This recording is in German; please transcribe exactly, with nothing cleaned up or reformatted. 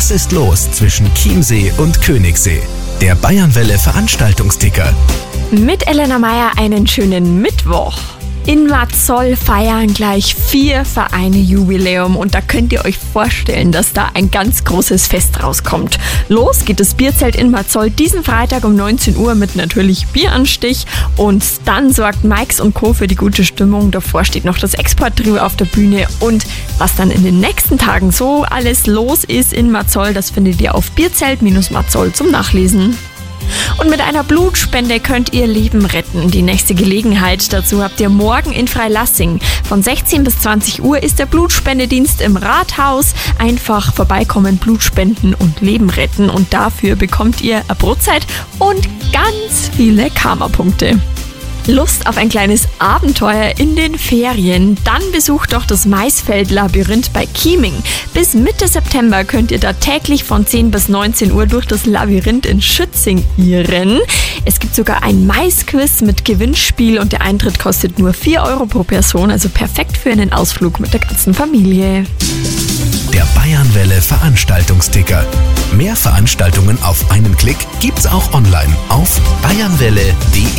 Was ist los zwischen Chiemsee und Königssee? Der Bayernwelle Veranstaltungsticker. Mit Elena Meyer einen schönen Mittwoch. In Marzol feiern gleich vier Vereine Jubiläum und da könnt ihr euch vorstellen, dass da ein ganz großes Fest rauskommt. Los geht das Bierzelt in Marzol diesen Freitag um neunzehn Uhr mit natürlich Bieranstich und dann sorgt Mikes und Co. für die gute Stimmung. Davor steht noch das Export-Trio auf der Bühne und was dann in den nächsten Tagen so alles los ist in Marzol, das findet ihr auf bierzelt Marzol zum Nachlesen. Und mit einer Blutspende könnt ihr Leben retten. Die nächste Gelegenheit dazu habt ihr morgen in Freilassing. Von sechzehn bis zwanzig Uhr ist der Blutspendedienst im Rathaus. Einfach vorbeikommen, Blut spenden und Leben retten. Und dafür bekommt ihr eine Brotzeit und ganz viele Karma-Punkte. Lust auf ein kleines Abenteuer in den Ferien? Dann besucht doch das Maisfeld-Labyrinth bei Chieming. Bis Mitte September könnt ihr da täglich von zehn bis neunzehn Uhr durch das Labyrinth in Schützing irren. Es gibt sogar ein Maisquiz mit Gewinnspiel und der Eintritt kostet nur vier Euro pro Person, also perfekt für einen Ausflug mit der ganzen Familie. Der Bayernwelle Veranstaltungsticker. Mehr Veranstaltungen auf einen Klick gibt's auch online auf bayernwelle punkt de.